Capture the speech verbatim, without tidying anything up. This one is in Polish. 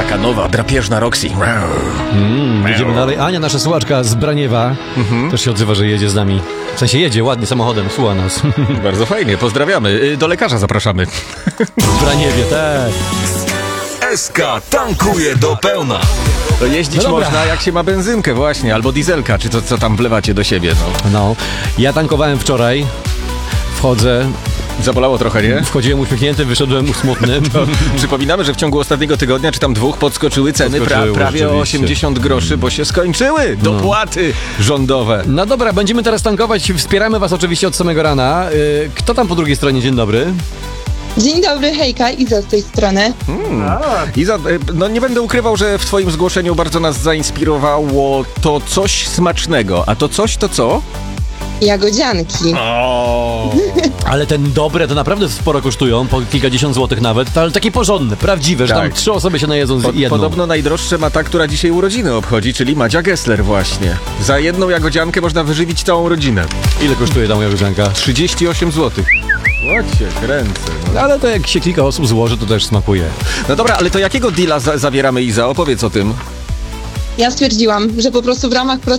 taka nowa, drapieżna Roxy. Mm, jedziemy dalej. Ania, nasza słuchaczka z Braniewa, mhm. też się odzywa, że jedzie z nami. W sensie jedzie ładnie samochodem, słucha nas. Bardzo fajnie, pozdrawiamy. Do lekarza zapraszamy. W Braniewie, tak. S K tankuje do pełna. To jeździć No można jak się ma benzynkę właśnie, albo dieselka, czy to co tam wlewacie do siebie. No. No, ja tankowałem wczoraj, wchodzę, Zabolało trochę, nie? wchodziłem uśmiechnięty, wyszedłem smutny. To przypominamy, że w ciągu ostatniego tygodnia, czy tam dwóch, podskoczyły ceny Podskoczyły, pra, prawie o rzeczywiście. osiemdziesiąt groszy, bo się skończyły dopłaty rządowe. No dobra, będziemy teraz tankować, wspieramy was oczywiście od samego rana. Yy, Kto tam po drugiej stronie? Dzień dobry. Dzień dobry, hejka, Iza z tej strony. Hmm. Iza, no nie będę ukrywał, że w twoim zgłoszeniu bardzo nas zainspirowało to coś smacznego. A to coś to co? Jagodzianki. O. Ale ten dobre to naprawdę sporo kosztują, po kilkadziesiąt złotych nawet, ale takie porządne, prawdziwe, że tam Tak. trzy osoby się najedzą z Po, jedną. podobno najdroższe ma ta, która dzisiaj urodziny obchodzi, czyli Madzia Gessler właśnie. Za jedną jagodziankę można wyżywić całą rodzinę. Ile kosztuje tam jagodzianka? trzydzieści osiem złotych. Łocie, kręcę. No. Ale to jak się kilka osób złoży, to też smakuje. no dobra, ale to jakiego deala za- zawieramy, Iza? Opowiedz o tym. Ja stwierdziłam, że po prostu w ramach